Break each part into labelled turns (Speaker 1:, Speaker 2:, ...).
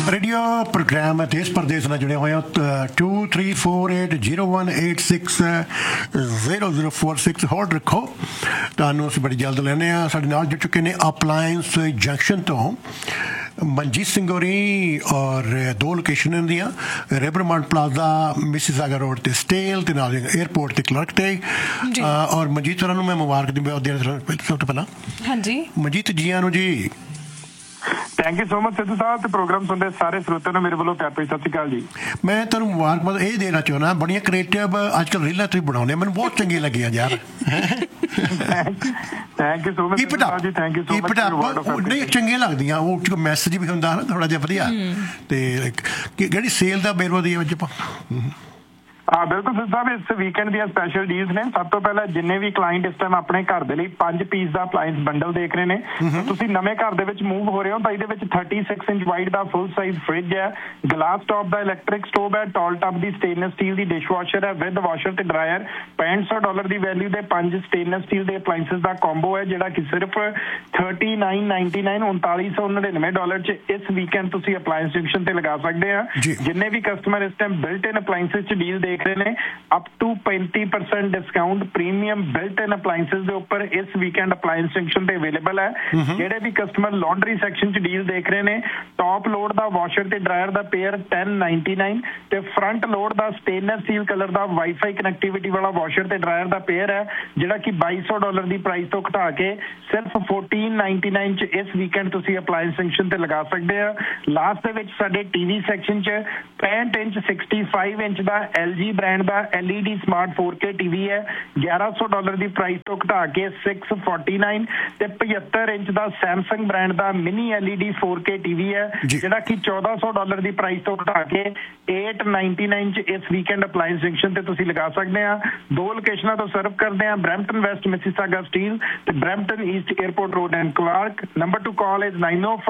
Speaker 1: Radio programme ਦੇਸ਼ ਪ੍ਰਦੇਸ਼ ਨਾਲ ਜੁੜੇ ਹੋਏ ਹੋ 234801860046 ਹੋਲਡ ਰੱਖੋ। ਤੁਹਾਨੂੰ ਅਸੀਂ ਬੜੀ ਜਲਦ ਲੈਂਦੇ ਹਾਂ। ਸਾਡੇ ਨਾਲ ਜੁੜ ਚੁੱਕੇ ਨੇ ਅਪਲਾਇੰਸ ਜੰਕਸ਼ਨ ਤੋਂ ਮਨਜੀਤ ਸਿੰਘ ਹੋਰੀ ਔਰ ਦੋ ਲੋਕੇਸ਼ਨ ਦੀਆਂ ਰਿਵਰਮੰਟ ਪਲਾਜ਼ਾ ਮਿਸੀਸਾਗਾ ਰੋਡ ਤੇ ਸਟੇਲ ਤੇ ਨਾਲ ਏਅਰਪੋਰਟ ਤੇ ਕਲਰਕ ਤੇ। ਔਰ ਮਨਜੀਤ ਹੋਰਾਂ ਨੂੰ ਮੈਂ ਮੁਬਾਰਕ ਦੇਣਾ ਸਭ ਤੋਂ ਪਹਿਲਾਂ। ਹਾਂਜੀ ਮਨਜੀਤ ਜੀ ਆਇਆਂ ਨੂੰ ਜੀ।
Speaker 2: Thank you so much Sidhu ਸਾਹਿਬ ਤੇ ਪ੍ਰੋਗਰਾਮ ਸੁਣਦੇ ਸਾਰੇ ਸਰੋਤਿਆਂ ਨੂੰ ਮੇਰੇ ਵੱਲੋਂ ਪਿਆਰ ਭਰੀ ਸਤਿ ਸ਼੍ਰੀ ਅਕਾਲ ਜੀ।
Speaker 1: ਮੈਂ ਤੁਹਾਨੂੰ ਮੁਬਾਰਕਬਾਦ ਇਹ ਦੇਣਾ ਚਾਹੁੰਦਾ, ਬੜੀਆਂ ਕ੍ਰੀਏਟਿਵ ਅੱਜ ਕੱਲ੍ਹ ਰੀਲਾਂ ਤੁਸੀਂ ਬਣਾਉਂਦੇ, ਮੈਨੂੰ ਬਹੁਤ ਚੰਗੀਆਂ ਲੱਗੀਆਂ ਯਾਰ।
Speaker 2: ਥੈਂਕ ਯੂ ਸੋ ਮਚ ਜੀ, ਥੈਂਕ ਯੂ ਸੋ ਮਚ।
Speaker 1: ਨਹੀਂ ਚੰਗੀਆਂ ਲੱਗਦੀਆਂ, ਉਹ ਮੈਸੇਜ ਵੀ ਹੁੰਦਾ ਨਾ ਥੋੜ੍ਹਾ ਜਿਹਾ ਵਧੀਆ। ਤੇ ਜਿਹੜੀ ਸੇਲ ਦਾ ਬੇਰਵਾ ਦੀ ਵਿੱਚ ਆਪਾਂ
Speaker 2: ਹਾਂ ਬਿਲਕੁਲ ਸਿੱਧੂ ਸਾਹਿਬ, ਇਸ ਵੀਕਐਂਡ ਦੀਆਂ ਸਪੈਸ਼ਲ ਡੀਲਸ ਨੇ। ਸਭ ਤੋਂ ਪਹਿਲਾਂ ਜਿੰਨੇ ਵੀ ਕਲਾਇੰਟ ਇਸ ਟਾਈਮ ਆਪਣੇ ਘਰ ਦੇ ਲਈ 5 ਪੀਸ ਦਾ ਅਪਲਾਇੰਸ ਬੰਡਲ ਦੇਖ ਰਹੇ ਨੇ, ਤੁਸੀਂ ਨਵੇਂ ਘਰ ਦੇ ਵਿੱਚ ਮੂਵ ਹੋ ਰਹੇ ਹੋ ਤਾਂ ਇਹਦੇ ਵਿੱਚ 36 ਇੰਚ ਵਾਈਡ ਦਾ ਫੁੱਲ ਸਾਈਜ਼ ਫ੍ਰਿਜ ਹੈ, ਗਲਾਸ ਟੌਪ ਦਾ ਇਲੈਕਟ੍ਰਿਕ ਸਟੋਵ ਹੈ, ਟਾਲ ਟੱਬ ਦੀ ਸਟੇਨਲੈਸ ਸਟੀਲ ਦੀ ਡਿਸ਼ ਵਾਸ਼ਰ ਹੈ ਵਿਦ ਵਾਸ਼ਰ ਤੇ ਡਰਾਇਰ। $65 ਦੀ ਵੈਲਿਊ ਦੇ 5 ਸਟੇਨਲੈਸ ਸਟੀਲ ਦੇ ਅਪਲਾਇੰਸਿਸ ਦਾ ਕੰਬੋ ਹੈ ਜਿਹੜਾ ਕਿ ਸਿਰਫ $3999 ਚ ਇਸ ਵੀਕਐਂਡ ਤੁਸੀਂ ਅਪਲਾਇੰਸ ਜੰਕਸ਼ਨ ਤੇ ਲਗਾ ਸਕਦੇ ਆ। ਜਿੰਨੇ ਵੀ ਕਸਟਮਰ ਇਸ ਟਾਈਮ ਬਿਲਟ ਇਨ ਅਪਲਾਇੰਸਿਸ ਚ ਡੀਲ ਦੇਖ ਰਹੇ ਨੇ, up to 35% discount premium built in appliances ਦੇ ਉੱਪਰ ਇਸ ਵੀਕਐਂਡ ਅਪਲਾਇੰਸ ਜੰਕਸ਼ਨ ਤੇ ਅਵੇਲੇਬਲ ਹੈ। ਜਿਹੜੇ ਵੀ ਕਸਟਮਰ ਲਾਂਡਰੀ ਸੈਕਸ਼ਨ ਚ ਡੀਲ ਦੇਖ ਰਹੇ ਨੇ, ਟੌਪ ਲੋਡ ਦਾ ਵਾਸ਼ਰ ਤੇ ਡਰਾਇਰ ਦਾ ਪੇਅਰ $1099 ਤੇ ਫਰੰਟ ਲੋਡ ਦਾ ਸਟੇਨਲੈਸ ਸਟੀਲ ਕਲਰ ਦਾ ਵਾਈਫਾਈ ਕਨੈਕਟੀਵਿਟੀ ਵਾਲਾ ਵਾਸ਼ਰ ਤੇ ਡਰਾਇਰ ਦਾ ਪੇਅਰ ਹੈ ਜਿਹੜਾ ਕਿ $2200 ਦੀ ਪ੍ਰਾਈਸ ਤੋਂ ਘਟਾ ਕੇ ਸਿਰਫ $1499 ਚ ਇਸ ਵੀਕਐਂਡ ਤੁਸੀਂ ਅਪਲਾਇੰਸ ਜੰਕਸ਼ਨ ਤੇ ਲਗਾ ਸਕਦੇ ਆ। ਲਾਸਟ ਦੇ ਵਿੱਚ ਸਾਡੇ ਟੀਵੀ ਸੈਕਸ਼ਨ ਚ 65 ਇੰਚ 65 ਇੰਚ ਦਾ LG ਬ੍ਰਾਂਡ ਦਾ LED ਸਮਾਰਟ 4K ਟੀਵੀ ਹੈ $1100 ਦੀ ਪ੍ਰਾਈਸ ਤੋਂ ਘਟਾ ਕੇ $649 ਤੇ 75 ਇੰਚ ਦਾ ਸੈਮਸੰਗ ਬ੍ਰਾਂਡ ਦਾ ਮਿਨੀ LED 4K ਟੀਵੀ ਹੈ ਜਿਹੜਾ ਕਿ $1400 ਦੀ ਪ੍ਰਾਈਸ ਤੋਂ ਘਟਾ ਕੇ $899 ਚ ਇਸ ਵੀਕਐਂਡ ਅਪਲਾਇੰਸ ਜੰਕਸ਼ਨ ਤੇ ਤੁਸੀਂ ਲਗਾ ਸਕਦੇ ਆ। ਦੋ ਲੋਕੇਸ਼ਨਾਂ ਤੋਂ ਸਰਵ ਕਰਦੇ ਆ, ਬਰੈਂਪਟਨ ਵੈਸਟ ਮਿਸੀਸਾਗਾ ਸਟੀਲ ਤੇ Brampton East airport road and Clark. Number two call is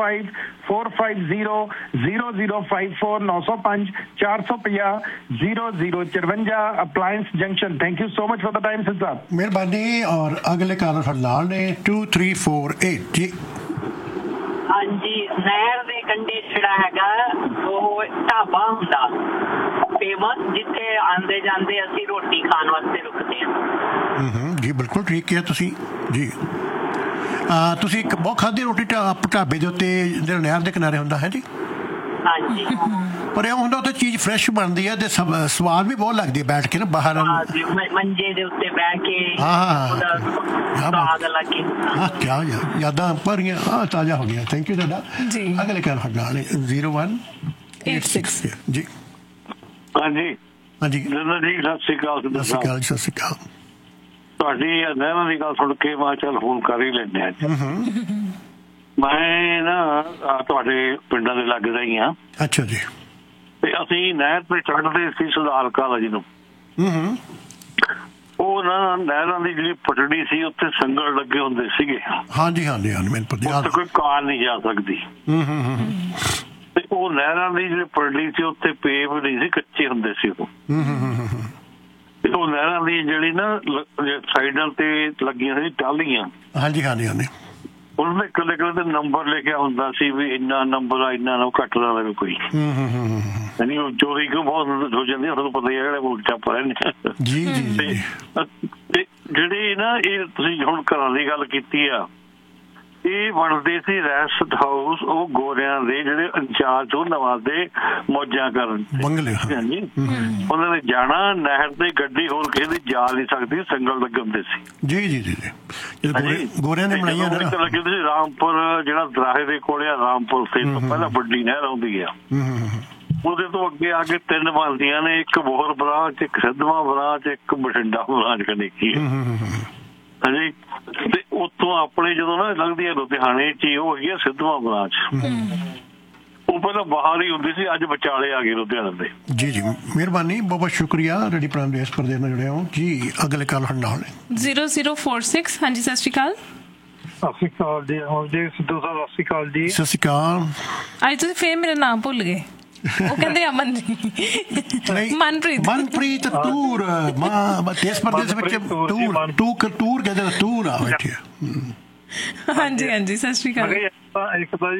Speaker 2: 9054500054 905 450 0054 appliance junction. Thank you so much for the time ਸਿੱਧਾ,
Speaker 1: ਮਿਹਰਬਾਨੀ। ਔਰ ਅਗਲੇ ਕਾਲਰ ਸਾਡੇ ਨਾਲ ਨੇ 2348 ਜੀ।
Speaker 3: ਹਾਂਜੀ, ਨਹਿਰ ਦੇ ਕੰਢੇ ਜਿਹੜਾ ਹੈਗਾ ਉਹ ਢਾਬਾ ਹੁੰਦਾ ਫੇਮਸ, ਜਿੱਥੇ ਆਉਂਦੇ ਜਾਂਦੇ ਅਸੀਂ ਰੋਟੀ ਖਾਣ ਵਾਸਤੇ ਰੁਕਦੇ ਹਾਂ।
Speaker 1: ਜੀ ਬਿਲਕੁਲ ਠੀਕ ਹੈ ਤੁਸੀਂ ਜੀ। ਤੁਸੀਂ ਇੱਕ ਬਹੁਤ ਖਾਧੀ ਰੋਟੀ ਢਾਬੇ ਦੇ ਉੱਤੇ ਜਿਹੜਾ ਨਹਿਰ ਦੇ ਕਿਨਾਰੇ ਹੁੰਦਾ ਹੈ ਜੀ? ਹਾਂਜੀ। ਪਰ ਇਹ ਹੁੰਦਾ ਉੱਥੇ ਚੀਜ਼ ਫਰੈਸ਼ ਬਣਦੀ ਹੈ ਤੇ ਸਵਾਦ ਵੀ ਬਹੁਤ ਲੱਗਦੀ ਹੈ ਬੈਠ ਕੇ ਨਾ ਬਾਹਰ
Speaker 3: ਮੰਜੇ ਦੇ ਉੱਤੇ ਬੈਠ ਕੇ।
Speaker 1: ਕਿਆ ਯਾਦਾਂ ਭਰੀਆਂ ਤਾਜ਼ਾ ਹੋ ਗਈਆਂ। ਥੈਂਕ ਯੂ ਤੁਹਾਡਾ ਜੀ। ਅਗਲੇ ਕਹਿ ਹੱਡਾ 0186 ਜੀ। ਹਾਂਜੀ ਹਾਂਜੀ
Speaker 4: ਜੀ, ਸਤਿ ਸ਼੍ਰੀ ਅਕਾਲ।
Speaker 1: ਸਤਿ ਸ਼੍ਰੀ ਅਕਾਲ। ਸਤਿ ਸ਼੍ਰੀ ਅਕਾਲ।
Speaker 4: ਤੁਹਾਡੀ ਨਹਿਰਾਂ ਦੀ ਗੱਲ ਸੁਣ ਕੇ ਮੈਂ ਚੱਲ ਫੋਨ ਕਰ ਹੀ ਲੈਂਦੇ ਆ। ਮੈਂ ਨਾ ਤੁਹਾਡੇ ਪਿੰਡਾਂ ਦੇ ਲੱਗਦਾ ਹੀ ਆ।
Speaker 1: ਅੱਛਾ ਜੀ।
Speaker 4: ਤੇ ਅਸੀਂ ਨਹਿਰ ਤੇ ਚੜ੍ਹਦੇ ਸੀ ਸੁਧਾਰਕਾ ਜੀ ਨੂੰ। ਉਹ ਨਾ ਨਹਿਰਾਂ ਦੀ ਜਿਹੜੀ ਪਟੜੀ ਸੀ ਉੱਥੇ ਸੰਗਲ ਲੱਗੇ ਹੁੰਦੇ ਸੀਗੇ।
Speaker 1: ਹਾਂਜੀ ਹਾਂਜੀ ਹਾਂਜੀ, ਮੈਨੂੰ ਪਤਾ।
Speaker 4: ਉੱਥੇ ਕੋਈ ਕਾਰ ਨਹੀਂ ਜਾ ਸਕਦੀ। ਤੇ ਉਹ ਨਹਿਰਾਂ ਦੀ ਜਿਹੜੀ ਪਟੜੀ ਸੀ ਉੱਥੇ ਪੇਵ ਨਹੀਂ ਸੀ, ਕੱਚੇ ਹੁੰਦੇ ਸੀ ਉਹ। ਤੇ ਉਹ ਨਹਿਰਾਂ ਦੀ ਜਿਹੜੀ ਨਾ ਸਾਈਡਾਂ ਤੇ ਲੱਗੀਆਂ ਸੀ ਟਾਹਲੀਆਂ।
Speaker 1: ਹਾਂਜੀ ਹਾਂਜੀ ਹਾਂਜੀ।
Speaker 4: ਉਹਨੇ ਇਕੱਲੇ ਇਕੱਲੇ ਨੰਬਰ ਲਿਖਿਆ ਹੁੰਦਾ ਸੀ ਵੀ ਇੰਨਾ ਨੰਬਰ ਆ, ਇੰਨਾ ਨਾ ਘੱਟ ਦਾ ਲਵੇ ਕੋਈ। ਯਾਨੀ ਚੋਰੀ ਕਿਉਂ ਬਹੁਤ ਹੋ ਜਾਂਦੀ, ਤੁਹਾਨੂੰ ਪਤਾ ਹੀ ਹੈ ਜਿਹੜੇ ਉਲਟਾ ਪਰੇ ਨੇ।
Speaker 1: ਜੀ ਜੀ।
Speaker 4: ਤੇ ਜਿਹੜੇ ਨਾ ਇਹ ਤੁਸੀਂ ਹੁਣ ਘਰਾਂ ਦੀ ਗੱਲ ਕੀਤੀ ਆ, ਇਹ ਬਣਦੇ ਸੀ ਰੈਸਟ ਹਾਊਸ ਉਹ ਗੋਰਿਆਂ ਦੇ ਜਿਹੜੇ ਇੰਚਾਰਜ ਉਹ ਨਵਾਜ਼ਦੇ ਮੌਜਾਂ ਕਰਨ ਬੰਗਲੇ। ਹਾਂਜੀ, ਉਹਨਾਂ ਨੇ ਜਾਣਾ ਨਹਿਰ ਤੇ ਗੱਡੀ ਹੋਰ ਕਿਸੇ ਦੀ ਜਾ ਨਹੀਂ ਸਕਦੀ, ਸੰਗਲ ਲੱਗੇ ਹੁੰਦੇ ਸੀ। ਜੀ ਜੀ ਜੀ। ਗੋਰਿਆਂ ਨੇ ਬਣਾਈਆਂ ਲੱਗੇ ਸੀ। ਰਾਮਪੁਰ ਜਿਹੜਾ ਦਰਾਹੇ ਦੇ ਕੋਲ ਆ, ਰਾਮਪੁਰ ਸੇ ਤੋਂ ਪਹਿਲਾਂ ਵੱਡੀ ਨਹਿਰ ਆਉਂਦੀ ਆ, ਉਹਦੇ ਤੋਂ ਅੱਗੇ ਆ ਕੇ 3 ਬਣਦੀਆਂ ਨੇ, ਇੱਕ ਬੋਹਰ ਬਰਾਂਚ, ਇੱਕ ਸਿੱਧਵਾਂ ਬਰਾਂਚ, ਇੱਕ ਬਠਿੰਡਾ ਬਰਾਂਚ ਕਨੇਕੀ। ਹਾਂਜੀ, ਤੇ ਉੱਥੋਂ ਆਪਣੇ ਜਦੋਂ ਨਾ ਲੱਗਦੀ ਹੈ ਲੁਧਿਆਣੇ ਚ ਉਹ ਹੈਗੀ ਆ ਸਿੱਧਵਾਂ ਬਰਾਂਚ। ਉਹ ਪਹਿਲਾਂ ਬਾਹਰ ਹੀ ਹੁੰਦੀ ਸੀ, ਅੱਜ ਵਿਚਾਲੇ ਆ ਗਏ ਲੁਧਿਆਣੇ ਦੇ। ਜੀ ਜੀ, ਮਿਹਰਬਾਨੀ, ਬਹੁਤ ਬਹੁਤ ਸ਼ੁਕਰੀਆ। ਰੈਡੀ ਪ੍ਰਾਈਮ ਦੇਸ਼ ਪ੍ਰਦੇਸ਼ ਨਾਲ ਜੁੜੇ ਹੋ ਜੀ। ਅਗਲੇ ਕਾਲ ਨਾਲ
Speaker 5: 0046। ਹਾਂਜੀ ਸਤਿ ਸ਼੍ਰੀ ਅਕਾਲ।
Speaker 2: ਸਤਿ ਸ਼੍ਰੀ ਅਕਾਲ ਜੀ। ਜੀ ਸਿੱਧੂ ਸਾਹਿਬ ਸਤਿ ਸ਼੍ਰੀ ਅਕਾਲ ਜੀ।
Speaker 1: ਸਤਿ ਸ਼੍ਰੀ ਅਕਾਲ।
Speaker 5: ਅੱਜ ਤੁਸੀਂ ਫੇਰ ਮੇਰਾ ਨਾਮ ਭੁੱਲ ਗਏ। ਉਹ ਕਹਿੰਦੇ ਅਮਨ ਜੀ।
Speaker 1: ਮਨਪ੍ਰੀਤ ਟੂਰ ਦੇਸ਼ ਪ੍ਰਦੇਸ਼ ਵਿੱਚ ਟੂਰ ਕਹਿੰਦੇ ਟੂਰ ਆ ਬੈਠੇ।
Speaker 5: ਹਾਂਜੀ ਹਾਂਜੀ, ਸਤਿ ਸ਼੍ਰੀ ਅਕਾਲ।
Speaker 2: ਇੱਕ ਤਾਂ ਜੀ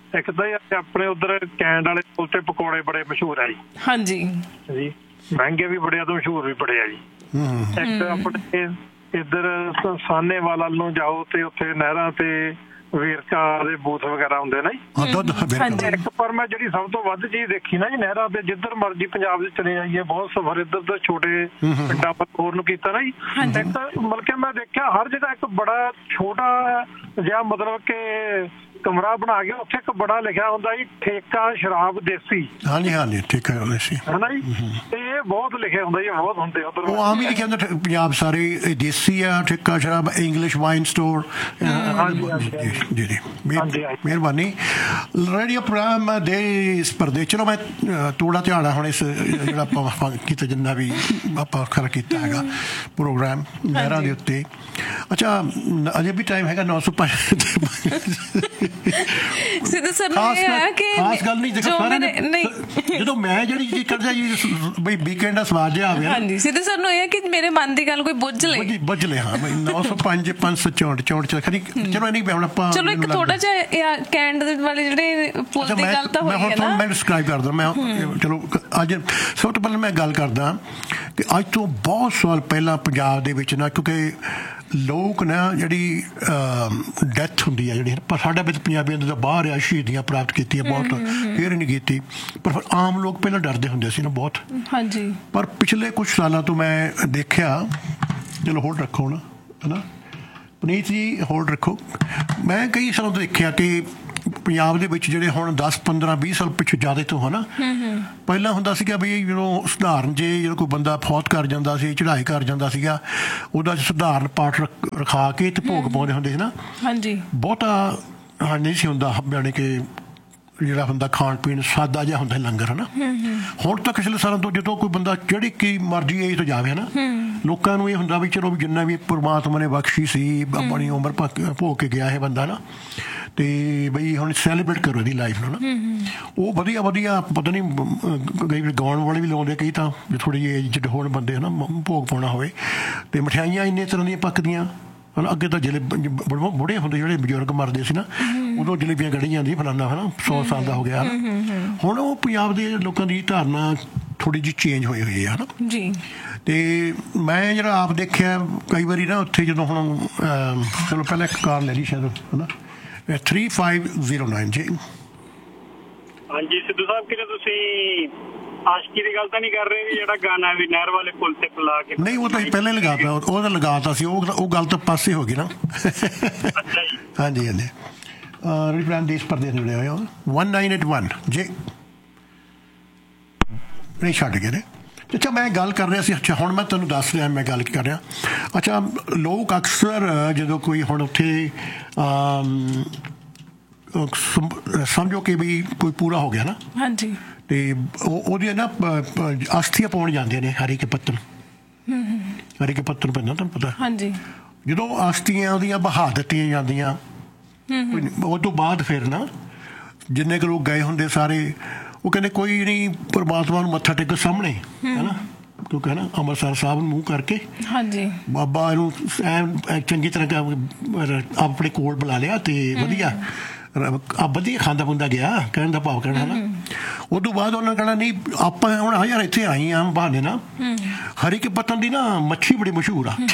Speaker 6: ਇੱਕ ਤਾਂ ਆਪਣੇ ਉਧਰ ਕੈਂਡ ਵਾਲੇ ਪੁਲ ਤੇ ਪਕੌੜੇ ਬੜੇ ਮਸ਼ਹੂਰ ਆ ਜੀ।
Speaker 5: ਹਾਂਜੀ
Speaker 6: ਜੀ, ਮਹਿੰਗੇ ਵੀ ਬੜੇ ਆ ਤੇ ਮਸ਼ਹੂਰ ਵੀ ਬੜੇ ਆ ਜੀ। ਇੱਕ ਆਪਣੇ ਇੱਧਰ ਸਾਹਨੇਵਾਲ ਨੂੰ ਜਾਓ ਤੇ ਉੱਥੇ ਨਹਿਰਾਂ ਤੇ ਵੇਰਕਾ ਦੇ ਬੂਥ ਵਗੈਰਾ ਹੁੰਦੇ ਨੇ। ਇੱਕ ਪਰ ਮੈਂ ਜਿਹੜੀ ਸਭ ਤੋਂ ਵੱਧ ਚੀਜ਼ ਦੇਖੀ ਨਾ ਜੀ, ਨਹਿਰਾਂ ਤੇ ਜਿੱਧਰ ਮਰਜੀ ਪੰਜਾਬ ਦੇ ਚਲੇ ਜਾਈਏ, ਬਹੁਤ ਸਫ਼ਰ ਇੱਧਰ ਤੋਂ ਛੋਟੇ ਪਿੰਡਾਂ ਪਰ ਹੋਰ ਨੂੰ ਕੀਤਾ ਨਾ ਜੀ। ਇੱਕ ਮਤਲਬ ਕਿ ਮੈਂ ਦੇਖਿਆ ਹਰ ਜਗ੍ਹਾ ਇੱਕ ਬੜਾ ਛੋਟਾ ਜਿਹਾ ਮਤਲਬ ਕਿ ਕਮਰਾ ਬਣਾ ਕੇ ਉੱਥੇ ਇੱਕ ਬੜਾ ਲਿਖਿਆ ਹੁੰਦਾ ਜੀ, ਠੇਕਾ ਸ਼ਰਾਬ ਦੇਸੀ।
Speaker 1: ਹਾਂਜੀ ਠੇਕਾ ਦੇਸੀ ਹੈ ਨਾ ਜੀ।
Speaker 6: ਤੇ ਇਹ ਬਹੁਤ ਲਿਖਿਆ ਹੁੰਦਾ ਜੀ, ਬਹੁਤ ਹੁੰਦੇ ਉਧਰ।
Speaker 1: ਉਹ ਆਮ ਹੀ ਲਿਖਿਆ ਹੁੰਦਾ ਪੰਜਾਬ ਸਾਰੇ ਦੇਸੀ ਆ, ਠੇਕਾ ਸ਼ਰਾਬ, ਇੰਗਲਿਸ਼ ਵਾਈਨ ਸਟੋਰ। ਜੀ ਜੀ ਮਿਹਰਬਾਨੀ। ਰੇਡੀਓ ਪ੍ਰੋਗਰਾਮ ਦੇਸ਼ ਪਰਦੇਸ। ਚਲੋ ਮੈਂ ਥੋੜਾ ਧਿਆਨ ਹੁਣ ਇਸ ਜਿਹੜਾ ਆਪਾਂ ਕੀਤਾ ਜਿੰਨਾ ਵੀ ਆਪਾਂ ਖਰਾ ਕੀਤਾ ਹੈਗਾ ਪ੍ਰੋਗਰਾਮ ਨਹਿਰਾਂ ਦੇ ਉੱਤੇ। ਅੱਛਾ ਅਜੇ ਵੀ ਟਾਈਮ ਹੈਗਾ 905।
Speaker 5: ਸਿੱਧੂ ਸਰ ਨੂੰ ਇਹ ਹੈ ਕਿ
Speaker 1: ਖਾਸ ਗੱਲ ਨਹੀਂ ਦੇਖੋ ਸਾਰਿਆਂ ਨੇ ਜਦੋਂ ਮੈਂ ਜਿਹੜੀ ਚੀਜ਼ ਕਰਦਾ ਜੀ ਬਈ ਵੀਕਐਂਡ ਦਾ ਸਵਾਦ ਜਿਹਾ ਆਵੇ।
Speaker 5: ਹਾਂਜੀ ਸਿੱਧੂ ਸਰ ਨੂੰ ਇਹ ਹੈ ਕਿ ਮੇਰੇ ਮਨ ਦੀ ਗੱਲ ਕੋਈ ਬੁੱਝ ਲੈ ਹਾਂ 905 564 ਖਰੀ। ਚਲੋ ਨਹੀਂ ਹੁਣ ਆਪਾਂ ਚਲੋ ਇੱਕ ਥੋੜਾ ਜਿਹਾ ਕੈਂਡ ਵਾਲੇ ਜਿਹੜੇ ਪੁੱਲ ਦੀ ਗੱਲ ਤਾਂ ਹੋਈ ਹੈ ਨਾ,
Speaker 1: ਮੈਂ ਡਿਸਕ੍ਰਾਈਬ ਕਰਦਾ। ਮੈਂ ਚਲੋ ਅੱਜ ਸਭ ਤੋਂ ਪਹਿਲਾਂ ਮੈਂ ਗੱਲ ਕਰਦਾ ਕਿ ਅੱਜ ਤੋਂ ਬਹੁਤ ਸਾਲ ਪਹਿਲਾਂ ਪੰਜਾਬ ਦੇ ਵਿੱਚ ਨਾ, ਕਿਉਂਕਿ ਲੋਕ ਨਾ ਜਿਹੜੀ ਡੈਥ ਹੁੰਦੀ ਹੈ ਜਿਹੜੀ ਸਾਡੇ ਵਿੱਚ ਪੰਜਾਬੀਆਂ ਦੇ ਤਾਂ ਬਾਹਰ ਆ ਸ਼ਹੀਦੀਆਂ ਪ੍ਰਾਪਤ ਕੀਤੀਆਂ ਬਹੁਤ, ਫਿਰ ਨਹੀਂ ਕੀਤੀ, ਪਰ ਆਮ ਲੋਕ ਪਹਿਲਾਂ ਡਰਦੇ ਹੁੰਦੇ ਸੀ ਨਾ ਬਹੁਤ। ਹਾਂਜੀ ਪਰ ਪਿਛਲੇ ਕੁਛ ਸਾਲਾਂ ਤੋਂ ਮੈਂ ਦੇਖਿਆ, ਚਲੋ ਹੋਲਡ ਰੱਖੋ ਹੁਣ ਹੈ ਨਾ ਪੁਨੀਤ ਜੀ, ਹੋਲਡ ਰੱਖੋ। ਮੈਂ ਕਈ ਸਾਲਾਂ ਤੋਂ ਦੇਖਿਆ ਕਿ ਪੰਜਾਬ ਦੇ ਵਿੱਚ ਜਿਹੜੇ ਹੁਣ 10 15 20 ਸਾਲ ਪਿੱਛੇ ਜ਼ਿਆਦਾ ਤੋਂ ਹੈ ਨਾ, ਪਹਿਲਾਂ ਹੁੰਦਾ ਸੀਗਾ ਵੀ ਜਦੋਂ ਸਧਾਰਨ ਜੇ ਜਦੋਂ ਕੋਈ ਬੰਦਾ ਫੌਤ ਕਰ ਜਾਂਦਾ ਸੀ, ਚੜ੍ਹਾਈ ਕਰ ਜਾਂਦਾ ਸੀਗਾ, ਉਹਦਾ ਸਧਾਰਨ ਪਾਠ ਰਖਾ ਕੇ ਤੇ ਭੋਗ ਪਾਉਂਦੇ ਹੁੰਦੇ ਸੀ ਨਾ। ਹਾਂਜੀ ਬਹੁਤਾ ਨਹੀਂ ਸੀ ਹੁੰਦਾ, ਯਾਨੀ ਕਿ ਜਿਹੜਾ ਹੁੰਦਾ ਖਾਣ ਪੀਣ ਸਾਦਾ ਜਿਹਾ ਹੁੰਦਾ ਲੰਗਰ ਹੈ ਨਾ। ਹੁਣ ਤਾਂ ਪਿਛਲੇ ਸਾਲਾਂ ਤੋਂ ਜਦੋਂ ਕੋਈ ਬੰਦਾ ਜਿਹੜੀ ਕੀ ਮਰਜ਼ੀ ਏਜ ਤੋਂ ਜਾਵੇ ਹੈ ਨਾ, ਲੋਕਾਂ ਨੂੰ ਇਹ ਹੁੰਦਾ ਵੀ ਚਲੋ ਵੀ ਜਿੰਨਾ ਵੀ ਪਰਮਾਤਮਾ ਨੇ ਬਖਸ਼ੀ ਸੀ, ਆਪਣੀ ਉਮਰ ਭੋਗ ਕੇ ਗਿਆ ਇਹ ਬੰਦਾ ਨਾ, ਤੇ ਬਈ ਹੁਣ ਸੈਲੀਬ੍ਰੇਟ ਕਰੋ ਇਹਦੀ ਲਾਈਫ ਨੂੰ ਨਾ। ਉਹ ਵਧੀਆ ਵਧੀਆ ਪਤਾ ਨਹੀਂ ਕਈ ਗਾਉਣ ਵਾਲੇ ਵੀ ਲਾਉਂਦੇ, ਕਈ ਤਾਂ ਥੋੜ੍ਹੀ ਜਿਹੀ ਏਜ ਜਿਹੜੇ ਹੋਰ ਬੰਦੇ ਹੈ ਨਾ ਭੋਗ ਪਾਉਣਾ ਹੋਵੇ, ਤੇ ਮਠਿਆਈਆਂ ਇੰਨੇ ਤਰ੍ਹਾਂ ਦੀਆਂ ਪੱਕਦੀਆਂ। ਅੱਗੇ ਤਾਂ ਬੁੜੇ ਹੁੰਦੇ ਜਿਹੜੇ ਬਜ਼ੁਰਗ ਮਰਦੇ ਸੀ ਨਾ, ਉਦੋਂ ਜਲੇਬੀਆਂ ਕੱਢੀਆਂ ਜਾਂਦੀਆਂ ਫਲਾਨਾ ਹੈ ਨਾ, 100 ਸਾਲ ਦਾ ਹੋ ਗਿਆ। ਹੁਣ ਉਹ ਪੰਜਾਬ ਦੇ ਲੋਕਾਂ ਦੀ ਧਾਰਨਾ ਥੋੜ੍ਹੀ ਜਿਹੀ ਚੇਂਜ ਹੋਈ ਹੈ ਨਾ ਜੀ। ਤੇ ਮੈਂ ਜਿਹੜਾ ਆਪ ਦੇਖਿਆ ਕਈ ਵਾਰੀ ਨਾ ਉੱਥੇ ਜਦੋਂ ਹੁਣ ਚਲੋ ਪਹਿਲਾਂ ਇੱਕ ਕਾਰ ਲੈ ਲਈ ਸ਼ਾਇਦ ਹੈ ਨਾ 3509 ਜੀ।
Speaker 7: ਹਾਂਜੀ ਸਿੱਧੂ ਸਾਹਿਬ, ਕਿਤੇ ਤੁਸੀਂ ਆਸ਼ਕੀ ਦੀ ਗੱਲ ਤਾਂ ਨਹੀਂ ਕਰ ਰਹੇ ਵੀ ਜਿਹੜਾ ਗਾਣਾ ਵੀ ਨਹਿਰ ਵਾਲੇ ਪੁਲ ਤੇ ਲਾ ਕੇ? ਨਹੀਂ
Speaker 1: ਉਹ ਤਾਂ ਪਹਿਲਾਂ ਹੀ ਲਗਾਤਾ, ਉਹਦਾ ਲਗਾਤਾ ਸੀ, ਉਹ ਗੱਲ ਤਾਂ ਪਾਸੇ ਹੋ ਗਈ ਨਾ। ਹਾਂਜੀ ਹਾਂਜੀ ਰਿਪਲਾਨ ਦੇਸ਼ ਪਰਦੇਸ ਜੁੜੇ ਹੋਏ 1981 ਜੀ ਨਹੀਂ ਛੱਡ ਗਏ ਨੇ। ਅੱਛਾ ਮੈਂ ਗੱਲ ਕਰ ਰਿਹਾ ਸੀ, ਅੱਛਾ ਹੁਣ ਮੈਂ ਤੁਹਾਨੂੰ ਦੱਸ ਰਿਹਾ ਮੈਂ ਗੱਲ ਕੀ ਕਰ ਰਿਹਾ। ਅੱਛਾ ਲੋਕ ਅਕਸਰ ਜਦੋਂ ਕੋਈ ਹੁਣ ਉੱਥੇ ਸਮਝੋ ਕਿ ਵੀ ਕੋਈ ਪੂਰਾ ਹੋ ਗਿਆ ਨਾ, ਹਾਂਜੀ, ਤੇ ਉਹਦੀਆਂ ਨਾ ਅਸਥੀਆਂ ਪਾਉਣ ਜਾਂਦੇ ਨੇ ਹਰੀ ਕੇ ਪੱਤਨ। ਹਰੀ ਕੇ ਪੱਤਨ ਪੈਂਦਾ ਤੁਹਾਨੂੰ ਪਤਾ? ਹਾਂਜੀ। ਜਦੋਂ ਅਸਥੀਆਂ ਉਹਦੀਆਂ ਬਹਾ ਦਿੱਤੀਆਂ ਜਾਂਦੀਆਂ, ਉਹ ਤੋਂ ਬਾਅਦ ਫਿਰ ਨਾ ਜਿੰਨੇ ਕੁ ਲੋਕ ਗਏ ਹੁੰਦੇ ਸਾਰੇ ਉਹ ਕਹਿੰਦੇ ਕੋਈ ਨਹੀਂ, ਪਰਮਾਤਮਾ ਨੂੰ ਮੱਥਾ ਟੇਕੋ ਸਾਹਮਣੇ ਹੈ ਨਾ, ਕਿਉਂਕਿ ਹੈ ਨਾ ਅੰਮ੍ਰਿਤਸਰ ਸਾਹਿਬ ਨੂੰ ਮੂੰਹ ਕਰਕੇ ਹਾਂਜੀ ਬਾਬਾ ਇਹਨੂੰ ਐ ਚੰਗੀ ਤਰ੍ਹਾਂ ਆਪਣੇ ਕੋਲ ਬੁਲਾ ਲਿਆ ਤੇ ਵਧੀਆ ਵਧੀਆ ਖਾਂਦਾ ਪੁੰਦਾ ਗਿਆ, ਕਹਿਣ ਦਾ ਭਾਵ ਕਹਿਣਾ ਨਾ। ਉਹ ਤੋਂ ਬਾਅਦ ਉਹਨਾਂ ਨੇ ਕਹਿਣਾ ਨਹੀਂ ਆਪਾਂ ਹੁਣ ਯਾਰ ਇੱਥੇ ਆਈ ਆ ਬਹਾਨੇ ਨਾ, ਹਰੀ ਕੇ ਪੱਤਨ ਦੀ ਨਾ ਮੱਛੀ ਬੜੀ ਮਸ਼ਹੂਰ ਆ।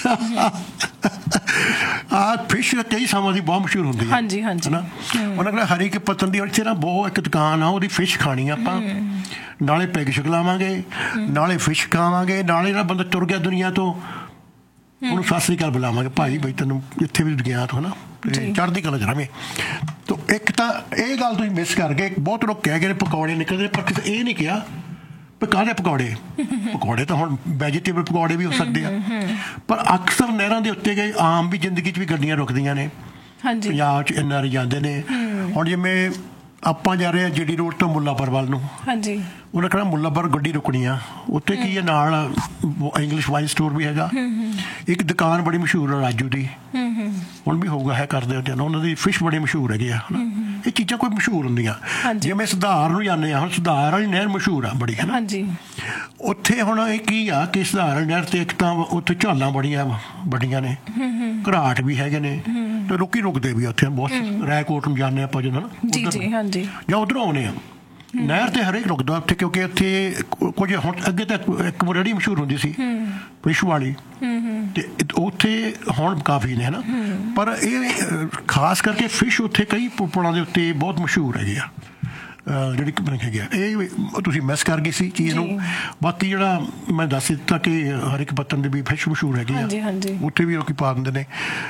Speaker 1: ਫਿਸ਼ ਕਈ ਥਾਵਾਂ ਦੀ ਬਹੁਤ ਮਸ਼ਹੂਰ ਹੁੰਦੀ ਹੈ ਹਾਂਜੀ ਹਾਂਜੀ ਨਾ। ਉਹਨਾਂ ਕਹਿੰਦਾ ਹਰੀ ਕੇ ਪੱਤਨ ਦੀ ਇੱਥੇ ਨਾ ਬਹੁਤ ਇੱਕ ਦੁਕਾਨ ਆ, ਉਹਦੀ ਫਿਸ਼ ਖਾਣੀ ਆਪਾਂ, ਨਾਲੇ ਪੈਗ ਛਕ ਲਾਵਾਂਗੇ, ਨਾਲੇ ਫਿਸ਼ ਖਾਵਾਂਗੇ, ਨਾਲੇ ਨਾ ਬੰਦਾ ਤੁਰ ਗਿਆ ਦੁਨੀਆ ਤੋਂ ਉਹਨੂੰ ਸਤਿ ਸ੍ਰੀ ਅਕਾਲ ਬੁਲਾਵਾਂਗੇ, ਭਾਈ ਬਈ ਤੈਨੂੰ ਜਿੱਥੇ ਵੀ ਗਿਆ ਤੋਂ ਨਾ ਚੜ੍ਹਦੀ ਕਲਾ ਚ ਰਵੇਂ। ਤਾਂ ਇੱਕ ਤਾਂ ਇਹ ਗੱਲ ਤੁਸੀਂ ਮਿਸ ਕਰ ਗਏ, ਬਹੁਤ ਲੋਕ ਕਹਿ ਗਏ ਪਕੌੜੇ ਨਿਕਲਦੇ, ਪਰ ਕਿਸੇ ਇਹ ਨਹੀਂ ਕਿਹਾ ਵੀ ਕਾਹਦੇ ਪਕੌੜੇ। ਪਕੌੜੇ ਤਾਂ ਹੁਣ ਵੈਜੀਟੇਬਲ ਪਕੌੜੇ ਵੀ ਹੋ ਸਕਦੇ ਆ, ਪਰ ਅਕਸਰ ਨਹਿਰਾਂ ਦੇ ਉੱਤੇ ਗਏ ਆਮ ਵੀ ਜ਼ਿੰਦਗੀ 'ਚ ਵੀ ਗੱਡੀਆਂ ਰੁਕਦੀਆਂ ਨੇ ਪੰਜਾਬ 'ਚ, NRI ਜਾਂਦੇ ਨੇ। ਹੁਣ ਜਿਵੇਂ ਆਪਾਂ ਜਾ ਰਹੇ ਹਾਂ ਜਿਹੜੀ ਰੋਡ ਤੋਂ ਮੁੱਲਾਪੁਰ ਵੱਲ ਨੂੰ, ਹਾਂਜੀ, ਉਹਨੇ ਕਹਿਣਾ ਮੁੱਲਾਪੁਰ ਗੱਡੀ ਰੁਕਣੀ ਆ, ਉੱਥੇ ਕੀ ਹੈ ਨਾਲ ਇੰਗਲਿਸ਼ ਵਾਈਨ ਸਟੋਰ ਵੀ ਹੈਗਾ, ਇੱਕ ਦੁਕਾਨ ਬੜੀ ਮਸ਼ਹੂਰ ਆ ਰਾਜੂ ਦੀ, ਹੁਣ ਵੀ ਹੋਊਗਾ ਹੈ ਕਰਦੇ ਹੁੰਦੇ ਨੇ, ਉਹਨਾਂ ਦੀ ਫਿਸ਼ ਬੜੀ ਮਸ਼ਹੂਰ ਹੈਗੀ ਆ। ਇਹ ਚੀਜ਼ਾਂ ਕੋਈ ਮਸ਼ਹੂਰ ਹੁੰਦੀਆਂ, ਜਿਵੇਂ ਸੁਧਾਰ ਨੂੰ ਜਾਂਦੇ ਆ, ਹੁਣ ਸੁਧਾਰ ਵਾਲੀ ਨਹਿਰ ਮਸ਼ਹੂਰ ਆ ਬੜੀ ਹੈ ਨਾ ਉੱਥੇ। ਹੁਣ ਇਹ ਕੀ ਆ ਕਿ ਸੁਧਾਰ ਨਹਿਰ ਤੇ ਇੱਕ ਤਾਂ ਉੱਥੇ ਝਾਲਾਂ ਬੜੀਆਂ ਵੱਡੀਆਂ ਨੇ, ਘਰਾਟ ਵੀ ਹੈਗੇ ਨੇ, ਤੇ ਲੋਕੀ ਰੁਕਦੇ ਵੀ ਉੱਥੇ ਬਹੁਤ। ਰਾਏਕੋਟ ਨੂੰ ਜਾਂਦੇ ਆਪਾਂ ਜਦੋਂ ਨਾ ਜਾਂ ਉੱਧਰੋਂ ਆਉਂਦੇ ਆ ਨਹਿਰ ਤੇ ਹਰੇਕ ਰੁਕਦਾ ਉੱਥੇ, ਕਿਉਂਕਿ ਇੱਥੇ ਕੁਝ ਹੁਣ ਅੱਗੇ ਤਾਂ ਇੱਕ ਰੇਹੜੀ ਮਸ਼ਹੂਰ ਹੁੰਦੀ ਸੀ ਫਿਸ਼ ਵਾਲੀ, ਤੇ ਉੱਥੇ ਹੁਣ ਕਾਫੀ ਨੇ ਹਨਾ, ਪਰ ਇਹ ਖਾਸ ਕਰਕੇ ਫਿਸ਼ ਉੱਥੇ ਕਈ ਪੁਲਾਂ ਦੇ ਉੱਤੇ ਬਹੁਤ ਮਸ਼ਹੂਰ ਹੈਗੇ ਆ ਜਿਹੜੀ ਹੈਗੀ ਆ। ਇਹ ਤੁਸੀਂ ਮਿਸ ਕਰ ਗਈ ਸੀ ਚੀਜ਼ ਨੂੰ। ਬਾਕੀ ਜਿਹੜਾ ਮੈਂ ਦੱਸ ਦਿੱਤਾ ਕਿ ਹਰ ਇੱਕ ਪੱਤਨ ਦੇ ਵੀ ਫਿਸ਼ ਮਸ਼ਹੂਰ ਹੈਗੀ ਆ, ਉੱਥੇ ਵੀ ਲੋਕੀ ਪਾ ਦਿੰਦੇ ਨੇ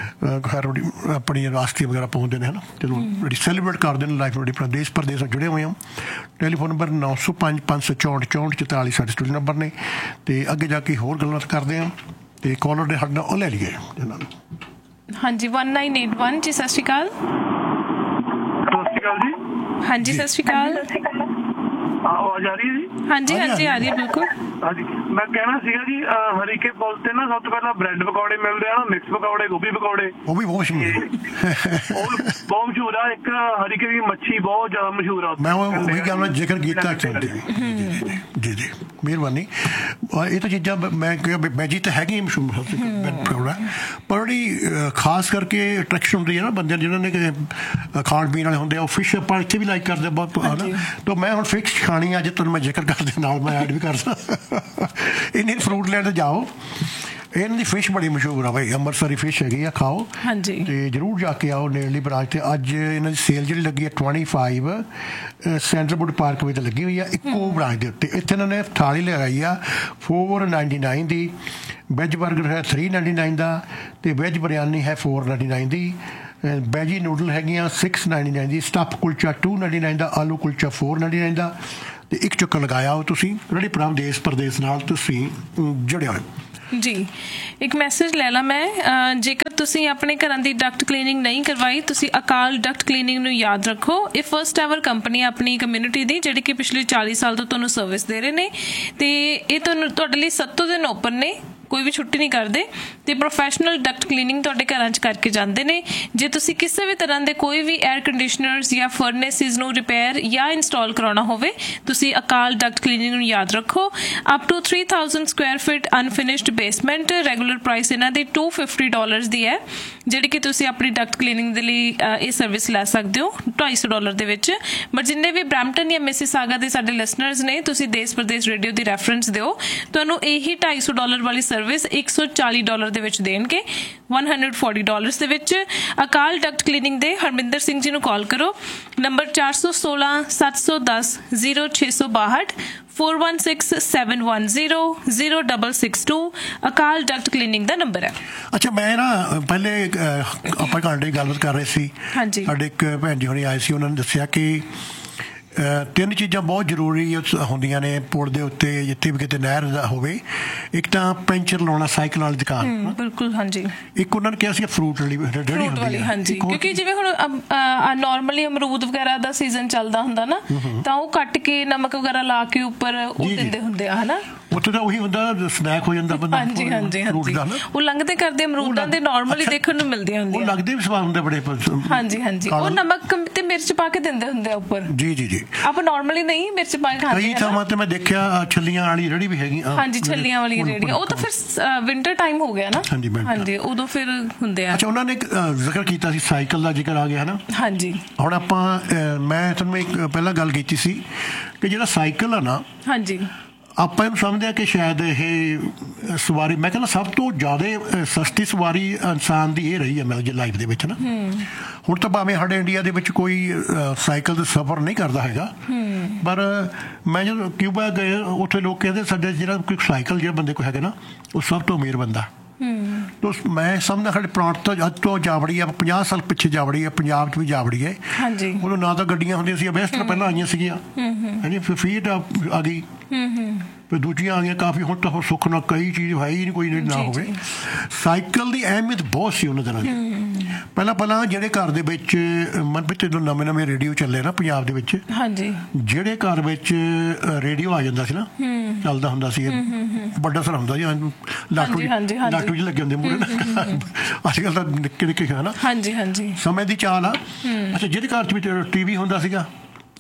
Speaker 1: ਆਪਣੀ ਰਾਸ਼ਟਰੀ ਵਗੈਰਾ ਪਾਉਂਦੇ ਨੇ ਹਨਾ, ਚਲੋ ਜਿਹੜੀ ਸੈਲੀਬ੍ਰੇਟ ਕਰਦੇ ਨੇ ਲਾਈਫ ਬੜੀ। ਆਪਣਾ ਦੇਸ਼ ਪ੍ਰਦੇਸ਼ ਜੁੜੇ ਹੋਏ ਹਾਂ। ਟੈਲੀਫੋਨ ਨੰਬਰ 905 564 44 ਸਾਡੇ ਸਟੂਡੀਓ ਨੰਬਰ ਨੇ, ਤੇ ਅੱਗੇ ਜਾ ਕੇ ਹੋਰ ਗੱਲਾਂ ਕਰਦੇ ਹਾਂ ਤੇ ਕਾਲਰ ਦੇ ਹੱਡ ਨਾਲ ਉਹ ਲੈ ਲਈਏ ਇਹਨਾਂ ਨੂੰ।
Speaker 5: ਹਾਂਜੀ 1981 ਜੀ, ਸਤਿ ਸ਼੍ਰੀ ਅਕਾਲ।
Speaker 6: ਸਤਿ ਸ਼੍ਰੀ ਅਕਾਲ ਜੀ।
Speaker 5: ਹਾਂਜੀ ਸਤਿ ਸ਼੍ਰੀ ਅਕਾਲ।
Speaker 6: ਆਵਾਜ਼ ਆ ਰਹੀ ਹੈ ਜੀ?
Speaker 5: ਹਾਂਜੀ ਹਾਂਜੀ ਆ ਰਹੀ ਹੈ ਬਿਲਕੁਲ।
Speaker 6: ਹਾਂਜੀ ਮੈਂ ਕਹਿਣਾ ਸੀਗਾ ਜੀ ਹਰੀਕੇ ਪੁਲ ਤੇ ਨਾ ਸਭ ਤੋਂ ਪਹਿਲਾਂ ਬ੍ਰੈਡ ਪਕੌੜੇ ਮਿਲਦੇ ਆ ਨਾ, ਮਿਕਸ ਪਕੌੜੇ, ਗੋਭੀ ਪਕੌੜੇ, ਉਹ ਵੀ ਬਹੁਤ ਮਸ਼ਹੂਰ ਆ। ਇੱਕ ਹਰੀਕੇ ਦੀ ਮੱਛੀ ਬਹੁਤ ਜ਼ਿਆਦਾ ਮਸ਼ਹੂਰ ਆ।
Speaker 1: ਮੈਂ ਉਹੀ ਗੱਲ ਮੈਂ ਜ਼ਿਕਰ ਕੀਤਾ। ਜੀ ਜੀ ਮਿਹਰਬਾਨੀ। ਇਹ ਤਾਂ ਚੀਜ਼ਾਂ ਮੈਂ ਕਿਹਾ ਮੈਜੀ ਤਾਂ ਹੈਗੀ ਮਸ਼ਹੂਰ ਪਕੌੜਾ, ਪਰ ਜਿਹੜੀ ਖਾਸ ਕਰਕੇ ਅਟਰੈਕਸ਼ਨ ਹੁੰਦੀ ਹੈ ਨਾ ਬੰਦਿਆਂ ਜਿਹਨਾਂ ਨੇ ਖਾਣ ਪੀਣ ਵਾਲੇ ਹੁੰਦੇ ਆ, ਉਹ ਫਿਸ਼ ਆਪਾਂ ਇੱਥੇ ਵੀ ਲਾਈਕ ਕਰਦੇ ਬਹੁਤ ਹੈ ਨਾ। ਤਾਂ ਮੈਂ ਹੁਣ ਫਿਸ਼ ਖਾਣੀ ਅੱਜ ਤੁਹਾਨੂੰ ਮੈਂ ਜ਼ਿਕਰ ਕਰਦੇ ਨਾਲ ਮੈਂ ਐਡ ਵੀ ਕਰਦਾ। ਇਹਨੇ ਫਰੂਟ ਲੈਣ ਤੇ ਜਾਓ, ਇਹਨਾਂ ਦੀ ਫਿਸ਼ ਬੜੀ ਮਸ਼ਹੂਰ ਆ ਭਾਈ, ਅੰਮ੍ਰਿਤਸਰੀ ਫਿਸ਼ ਹੈਗੀ ਆ, ਖਾਓ ਤੇ ਜ਼ਰੂਰ ਜਾ ਕੇ ਆਓ ਨੇੜਲੀ ਬਰਾਜ ਤੇ। ਅੱਜ ਇਹਨਾਂ ਦੀ ਸੇਲ ਜਿਹੜੀ ਲੱਗੀ ਹੈ 25 ਸੈਂਟਰਵੁੱਡ ਪਾਰਕ ਵਿੱਚ ਲੱਗੀ ਹੋਈ ਆ, ਇੱਕੋ ਬਰਾਜ ਦੇ ਉੱਤੇ। ਇੱਥੇ ਇਹਨਾਂ ਨੇ ਥਾਲੀ ਲਗਾਈ ਆ 499 ਦੀ, ਵੈਜ ਬਰਗਰ ਹੈ 399 ਦਾ, ਤੇ ਵੈਜ ਬਿਰਿਆਨੀ ਹੈ 499 ਦੀ, ਵੈਜੀ ਨੂਡਲ ਹੈਗੀਆਂ 699 ਦੀ, ਸਟਫ ਕੁਲਚਾ 299 ਦਾ, ਆਲੂ ਕੁਲਚਾ 499 ਦਾ। ਤੇ ਇੱਕ ਚੱਕਰ ਲਗਾਇਆ ਹੋ ਤੁਸੀਂ ਜਿਹੜੀ ਪ੍ਰਭ ਦੇਸ਼ ਪ੍ਰਦੇਸ਼ ਨਾਲ ਤੁਸੀਂ ਜੁੜਿਆ ਹੋਏ।
Speaker 5: ਜੀ ਇੱਕ ਮੈਸੇਜ ਲੈ ਲਾ ਮੈਂ। ਜੇਕਰ ਤੁਸੀਂ ਆਪਣੇ ਘਰਾਂ ਦੀ ਡਕਟ ਕਲੀਨਿੰਗ ਨਹੀਂ ਕਰਵਾਈ, ਤੁਸੀਂ ਅਕਾਲ ਡਕਟ ਕਲੀਨਿੰਗ ਨੂੰ ਯਾਦ ਰੱਖੋ। ਇਹ ਫਸਟ ਐਵਰ ਕੰਪਨੀ ਆਪਣੀ ਕਮਿਊਨਿਟੀ ਦੀ, ਜਿਹੜੀ ਕਿ ਪਿਛਲੇ 40 ਸਾਲ ਤੋਂ ਤੁਹਾਨੂੰ ਸਰਵਿਸ ਦੇ ਰਹੇ ਨੇ, ਤੇ ਇਹ ਤੁਹਾਨੂੰ ਤੁਹਾਡੇ ਲਈ 7 ਦਿਨ ਓਪਨ ਨੇ, ਕੋਈ ਵੀ ਛੁੱਟੀ ਨਹੀਂ ਕਰਦੇ, ਤੇ ਪ੍ਰੋਫੈਸ਼ਨਲ ਡਕਟ ਕਲੀਨਿੰਗ ਤੁਹਾਡੇ ਘਰਾਂ 'ਚ ਕਰਕੇ ਜਾਂਦੇ ਨੇ। ਜੇ ਤੁਸੀਂ ਕਿਸੇ ਵੀ ਤਰ੍ਹਾਂ ਦੇ ਕੋਈ ਵੀ 에ਅਰ ਕੰਡੀਸ਼ਨਰਸ ਜਾਂ ਫਰਨੇਸਿਸ ਨੂੰ ਰਿਪੇਅਰ ਜਾਂ ਇੰਸਟਾਲ ਕਰਾਉਣਾ ਹੋਵੇ, ਤੁਸੀਂ ਅਕਾਲ ਡਕਟ ਕਲੀਨਿੰਗ ਨੂੰ ਯਾਦ ਰੱਖੋ। Up to 3000 Square feet unfinished basement, regular price ਇਹਨਾਂ ਦੀ $250 ਦੀ ਹੈ, ਜਿਹੜੀ ਕਿ ਤੁਸੀਂ ਆਪਣੀ ਡਕਟ ਕਲੀਨਿੰਗ ਦੇ ਲਈ ਇਹ ਸਰਵਿਸ ਲੈ ਸਕਦੇ ਹੋ $250 ਦੇ ਵਿੱਚ। ਬਟ ਜਿੰਨੇ ਵੀ ਬਰੈਂਪਟਨ ਜਾਂ ਮਿਸੀਸਾਗਾ ਦੇ ਸਾਡੇ ਲਿਸਨਰਸ ਨੇ, ਤੁਸੀਂ ਦੇਸ਼ ਪ੍ਰਦੇਸ਼ ਰੇਡੀਓ ਦੀ ਰੈਫਰੈਂਸ ਦਿਓ, ਤੁਹਾਨੂੰ ਇਹੀ $250 ਵਾਲੀ ਸਰਵਿਸ $140 ਦੇ ਵਿੱਚ ਦੇਣਗੇ, $140 ਦੇ ਵਿੱਚ। ਅਕਾਲ ਡਕਟ ਕਲੀਨਿੰਗ ਦੇ ਹਰਮਿੰਦਰ ਸਿੰਘ ਜੀ ਨੂੰ ਕਾਲ ਕਰੋ, ਨੰਬਰ 416 710 0662, 4167100662, ਅਕਾਲ ਡਕਟ ਕਲੀਨਿੰਗ ਦਾ ਨੰਬਰ ਹੈ।
Speaker 1: ਅੱਛਾ ਮੈਂ ਨਾ ਪਹਿਲੇ ਆਪਾਂ ਘੰਟੇ ਗੱਲਬਾਤ ਕਰ ਰਹੇ ਸੀ, ਸਾਡੇ ਇੱਕ ਭੈਣ ਜੀ ਹੁਣੇ ਆਏ ਸੀ, ਉਹਨਾਂ ਨੇ ਦੱਸਿਆ ਕਿ 3 ਚੀਜ਼ਾਂ ਬਹੁਤ ਜ਼ਰੂਰੀ ਹੁੰਦੀਆਂ ਨੇ ਪੁਲ ਦੇ ਉੱਤੇ ਜਿੱਥੇ ਵੀ ਕਿਤੇ ਨਹਿਰ ਦਾ ਹੋਵੇ। ਇੱਕ ਤਾਂ ਪੈਂਚਰ ਲਾਉਣਾ ਸਾਈਕਲ ਵਾਲੀ ਦੁਕਾਨ, ਬਿਲਕੁਲ ਹਾਂਜੀ। ਇੱਕ ਉਹਨਾਂ ਨੇ ਕਿਹਾ ਸੀ ਫਰੂਟ ਵਾਲੀ ਰੇਹੜੀ ਹੁੰਦੀ ਹੈ, ਹਾਂਜੀ, ਕਿਉਂਕਿ ਜਿਵੇਂ ਹੁਣ ਨਾਰਮਲੀ ਅਮਰੂਦ ਵਗੈਰਾ ਦਾ ਸੀਜ਼ਨ ਚੱਲਦਾ ਹੁੰਦਾ ਨਾ, ਤਾਂ ਉਹ ਕੱਟ ਕੇ ਨਮਕ ਵਗੈਰਾ ਲਾ ਕੇ ਉੱਪਰ ਉਹ ਦਿੰਦੇ ਹੁੰਦੇ ਆ ਹਨਾ, ਉੱਥੇ ਤਾਂ ਉਹੀ ਹੁੰਦਾ ਸਨੈਕ ਹੋ ਜਾਂਦਾ ਬੰਦਾ। ਹਾਂਜੀ ਹਾਂਜੀ ਹਾਂਜੀ, ਉਹ ਲੰਘਦੇ ਕਰਦੇ ਅਮਰੂਦਾਂ ਦੇ ਨਾਰਮਲੀ ਦੇਖਣ ਨੂੰ ਮਿਲਦੀਆਂ ਹੁੰਦੀਆਂ, ਉਹ ਲੱਗਦੇ ਵੀ ਸਵਾਦ ਹੁੰਦੇ ਬੜੇ। ਹਾਂਜੀ ਹਾਂਜੀ, ਉਹ ਨਮਕ ਤੇ ਮਿਰਚ ਪਾ ਕੇ ਦਿੰਦੇ ਹੁੰਦੇ ਆ ਉੱਪਰ। ਜੀ ਜੀ ਜੀ, ਆਪਾਂ ਨਾਰਮਲੀ ਨਹੀਂ ਮਿਰਚ ਪਾ ਕੇ ਖਾਂਦੇ। ਕਈ ਥਾਵਾਂ ਤੇ ਮੈਂ ਦੇਖਿਆ ਛੱਲੀਆਂ ਵਾਲੀ ਰੇਹੜੀ ਵੀ ਹੈਗੀ। ਹਾਂਜੀ ਛੱਲੀਆਂ ਵਾਲੀ ਰੇਹੜੀ, ਉਹ ਤਾਂ ਫਿਰ ਵਿੰਟਰ ਟਾਈਮ ਹੋ ਗਿਆ ਨਾ। ਹਾਂਜੀ ਉਦੋਂ ਫਿਰ ਹੁੰਦੇ ਆ। ਅੱਛਾ ਉਹਨਾਂ ਨੇ ਜ਼ਿਕਰ ਕੀਤਾ ਸੀ ਸਾਈਕਲ ਦਾ, ਜ਼ਿਕਰ ਆ ਗਿਆ ਨਾ। ਹਾਂਜੀ ਹੁਣ ਆਪਾਂ ਮੈਂ ਤੁਹਾਨੂੰ ਇੱਕ ਪਹਿਲਾਂ ਗੱਲ ਕੀਤੀ ਸੀ ਕਿ ਜਿਹੜਾ ਸਾਈਕਲ ਆ ਨਾ, ਹਾਂਜੀ ਆਪਾਂ ਇਹਨੂੰ ਸਮਝਦੇ ਹਾਂ ਕਿ ਸ਼ਾਇਦ ਇਹ ਸਵਾਰੀ, ਮੈਂ ਕਹਿੰਦਾ ਸਭ ਤੋਂ ਜ਼ਿਆਦਾ ਸਸਤੀ ਸਵਾਰੀ ਇਨਸਾਨ ਦੀ ਇਹ ਰਹੀ ਹੈ ਮੇਰੀ ਲਾਈਫ ਦੇ ਵਿੱਚ ਨਾ। ਹੁਣ ਤਾਂ ਭਾਵੇਂ ਸਾਡੇ ਇੰਡੀਆ ਦੇ ਵਿੱਚ ਕੋਈ ਸਾਈਕਲ ਦਾ ਸਫ਼ਰ ਨਹੀਂ ਕਰਦਾ ਹੈਗਾ, ਪਰ ਮੈਂ ਜਦੋਂ ਕਿਊਬਾ ਗਏ ਉੱਥੇ ਲੋਕ ਕਹਿੰਦੇ ਸਾਡੇ ਜਿਹੜਾ ਕੋਈ ਸਾਈਕਲ ਜਿਹੜਾ ਬੰਦੇ ਕੋਲ ਹੈਗਾ ਨਾ, ਉਹ ਸਭ ਤੋਂ ਅਮੀਰ ਬੰਦਾ। ਤਾਂ ਮੈਂ ਸਮਝਦਾ ਸਾਡੇ ਪ੍ਰਾਂਤ ਤੋਂ ਅੱਜ ਤੋਂ ਜਾਵੜੀ ਆ 50 ਸਾਲ ਪਿੱਛੇ ਜਾਵੜੀ ਹੈ, ਪੰਜਾਬ 'ਚ ਵੀ ਜਾਵੜੀ ਹੈ। ਉਦੋਂ ਨਾ ਤਾਂ ਗੱਡੀਆਂ ਹੁੰਦੀਆਂ ਸੀ, ਵੈਸਟਰ ਪਹਿਲਾਂ ਆਈਆਂ ਸੀਗੀਆਂ, ਹਾਂਜੀ ਫਿਰ ਫੀਟ ਆ ਗਈ, ਫਿਰ ਦੂਜੀਆਂ ਆ ਗਈਆਂ ਕਾਫੀ। ਹੁਣ ਤਾਂ ਸੁੱਖ ਨਾਲ ਕਈ ਚੀਜ਼ ਹੈ ਹੀ ਨਹੀਂ, ਕੋਈ ਨਾ ਹੋਵੇ। ਸਾਈਕਲ ਦੀ ਅਹਿਮੀਅਤ ਬਹੁਤ ਸੀ ਉਹਨਾਂ ਦਿਨਾਂ 'ਚ। ਪਹਿਲਾਂ ਜਿਹੜੇ ਘਰ ਦੇ ਵਿੱਚ ਮਨਪ੍ਰੀਤ ਜਦੋਂ ਨਵੇਂ ਰੇਡੀਓ ਚੱਲੇ ਨਾ ਪੰਜਾਬ ਦੇ ਵਿੱਚ, ਹਾਂਜੀ ਜਿਹੜੇ ਘਰ ਵਿੱਚ ਰੇਡੀਓ ਆ ਜਾਂਦਾ ਸੀ ਨਾ, ਚੱਲਦਾ ਹੁੰਦਾ ਸੀ, ਵੱਡਾ ਸਾਰਾ ਹੁੰਦਾ ਸੀ, ਲਾਟੂ ਜਿਹੇ ਲੱਗੇ ਹੁੰਦੇ ਮੂਹਰੇ। ਅੱਜ ਕੱਲ੍ਹ ਤਾਂ ਨਿੱਕੇ ਨਿੱਕੇ ਹੈ ਨਾ। ਹਾਂਜੀ ਹਾਂਜੀ, ਸਮੇਂ ਦੀ ਚਾਲ ਆ। ਅੱਛਾ ਜਿਹੜੇ ਘਰ 'ਚ ਵਿੱਚ TV ਹੁੰਦਾ ਸੀਗਾ,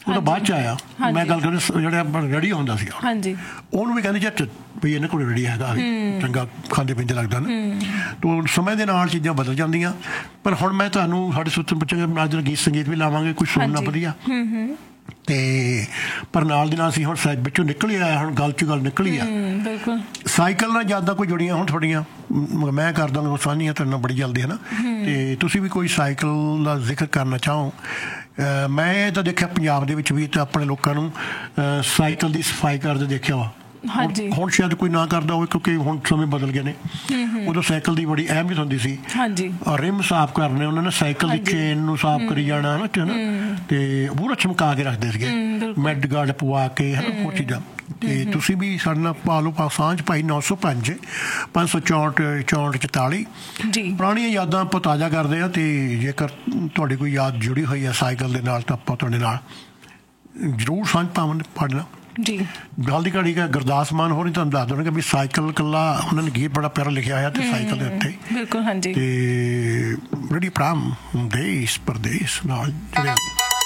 Speaker 1: ਉਹ ਤਾਂ ਬਾਅਦ 'ਚ ਆਇਆ। ਮੈਂ ਗੱਲ ਕਰ ਜਿਹੜਾ ਰੈਡੀ ਹੁੰਦਾ ਸੀ ਉਹਨੂੰ ਵੀ ਕਹਿੰਦੇ ਚੱਟ ਵੀ ਇਹਨਾਂ ਕੋਲ ਰੈਡੀ ਹੈਗਾ, ਚੰਗਾ ਖਾਂਦੇ ਪੀਂਦੇ ਲੱਗਦਾ ਨਾ। ਤੋ ਸਮੇਂ ਦੇ ਨਾਲ ਚੀਜ਼ਾਂ ਬਦਲ ਜਾਂਦੀਆਂ। ਪਰ ਹੁਣ ਮੈਂ ਤੁਹਾਨੂੰ ਸਾਡੇ ਸੂਤਰ ਪੁੱਛਾਂਗੇ, ਅੱਜ ਗੀਤ ਸੰਗੀਤ ਵੀ ਲਾਵਾਂਗੇ ਕੁਛ ਸੁਣਨਾ ਵਧੀਆ, ਤੇ ਪਰ ਨਾਲ ਦੀ ਨਾਲ ਅਸੀਂ ਹੁਣ ਵਿੱਚੋਂ ਨਿਕਲ ਹੀ ਆਇਆ, ਹੁਣ ਗੱਲ 'ਚ ਗੱਲ ਨਿਕਲੀ ਆ। ਸਾਈਕਲ ਨਾਲ ਜ਼ਿਆਦਾ ਕੋਈ ਜੁੜੀਆਂ ਹੁਣ ਤੁਹਾਡੀਆਂ, ਮੈਂ ਕਰ ਦਾਂਗਾ ਸਾਂਝੀਆਂ ਤੁਹਾਡੇ ਨਾਲ ਬੜੀ ਜਲਦੀ, ਹੈ ਨਾ। ਤੇ ਤੁਸੀਂ ਵੀ ਕੋਈ ਸਾਈਕਲ ਦਾ ਜ਼ਿਕਰ ਕਰਨਾ ਚਾਹੋ। ਮੈਂ ਇਹ ਤਾਂ ਦੇਖਿਆ ਪੰਜਾਬ ਦੇ ਵਿੱਚ ਵੀ ਤਾਂ ਆਪਣੇ ਲੋਕਾਂ ਨੂੰ ਸਾਈਕਲ ਦੀ ਸਫਾਈ ਕਰਦੇ ਦੇਖਿਆ ਵਾ। ਹੁਣ ਸ਼ਾਇਦ ਕੋਈ ਨਾ ਕਰਦਾ ਹੋਵੇ ਕਿਉਂਕਿ ਹੁਣ ਸਮੇਂ ਬਦਲ ਗਏ ਨੇ। ਉਦੋਂ ਸਾਈਕਲ ਦੀ ਬੜੀ ਅਹਿਮੀਅਤ ਹੁੰਦੀ ਸੀ। ਰਿਮ ਸਾਫ਼ ਕਰਨੇ ਉਹਨਾਂ ਨੇ, ਸਾਈਕਲ ਦੀ ਚੇਨ ਨੂੰ ਸਾਫ਼ ਕਰੀ ਜਾਣਾ, ਹੈ ਨਾ, ਤੇ ਪੂਰਾ ਚਮਕਾ ਕੇ ਰੱਖਦੇ ਸੀਗੇ, ਮੈਡ ਗਾਰਡ ਪਵਾ ਕੇ, ਹੈ ਨਾ, ਉਹ ਚੀਜ਼ਾਂ। ਤੇ ਤੁਸੀਂ ਵੀ ਸਾਡੇ ਨਾਲ ਪਾ ਲਓ ਸਾਂਝ ਭਾਈ 905 564 44। ਪੁਰਾਣੀਆਂ ਯਾਦਾਂ ਆਪਾਂ ਤਾਜ਼ਾ ਕਰਦੇ ਹਾਂ। ਤੇ ਜੇਕਰ ਤੁਹਾਡੀ ਕੋਈ ਯਾਦ ਜੁੜੀ ਹੋਈ ਹੈ ਸਾਈਕਲ ਦੇ ਨਾਲ ਤਾਂ ਆਪਾਂ ਤੁਹਾਡੇ ਨਾਲ ਜ਼ਰੂਰ ਸਾਂਝ ਪਾਉਣਾ ਜੀ। ਗੱਲ ਦੀ ਘੜੀ ਗੁਰਦਾਸ ਮਾਨ ਹੋਰੀ ਤੁਹਾਨੂੰ ਦੱਸ ਦੇਣਗੇ ਵੀ ਸਾਈਕਲ ਇਕੱਲਾ, ਉਹਨਾਂ ਨੇ ਗੀਤ ਬੜਾ ਪਿਆਰਾ ਲਿਖਿਆ ਹੋਇਆ ਤੇ ਸਾਈਕਲ ਦੇ ਉੱਤੇ।
Speaker 5: ਬਿਲਕੁਲ, ਹਾਂਜੀ।
Speaker 1: ਤੇ ਜਿਹੜੀ ਪ੍ਰਾਮ ਦੇਸ਼ ਪਰਦੇਸ਼ ਨਾਲ ਜੁੜਿਆ